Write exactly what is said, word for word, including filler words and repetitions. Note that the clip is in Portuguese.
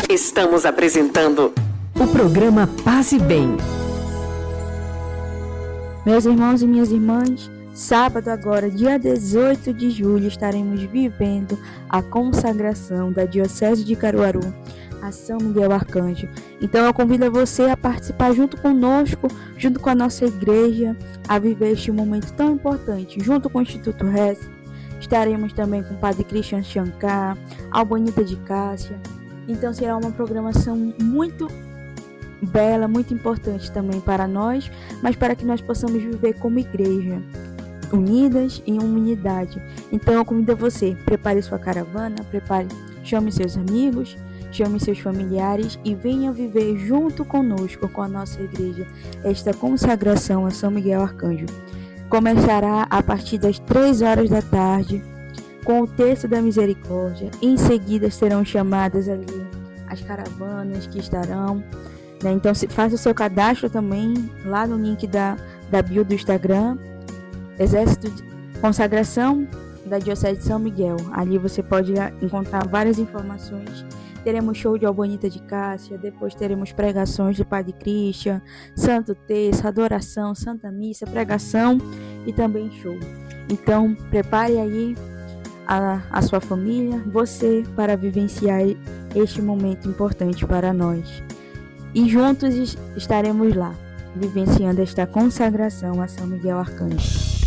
Estamos apresentando o programa Paz e Bem. Meus irmãos e minhas irmãs, sábado agora, dia dezoito de julho, estaremos vivendo a consagração da Diocese de Caruaru a São Miguel Arcanjo. Então eu convido você a participar junto conosco, junto com a nossa igreja, a viver este momento tão importante. Junto com o Instituto Res, estaremos também com o Padre Christian Shankar, Albanita de Cássia. Então será uma programação muito bela, muito importante também para nós, mas para que nós possamos viver como igreja, unidas em unidade. Então eu convido você, prepare sua caravana, prepare, chame seus amigos, chame seus familiares e venha viver junto conosco, com a nossa igreja, esta consagração a São Miguel Arcanjo. Começará a partir das três horas da tarde, com o Terço da Misericórdia. Em seguida serão chamadas ali as caravanas que estarão, né? Então se, faça o seu cadastro também lá no link da, da bio do Instagram, Exército de Consagração da Diocese de São Miguel. Ali você pode encontrar várias informações. Teremos show de Albanita de Cássia, depois teremos pregações de Padre Christian, Santo Terço, adoração, Santa Missa, pregação e também show. Então prepare aí A, a sua família, você, para vivenciar este momento importante para nós. E juntos estaremos lá, vivenciando esta consagração a São Miguel Arcanjo.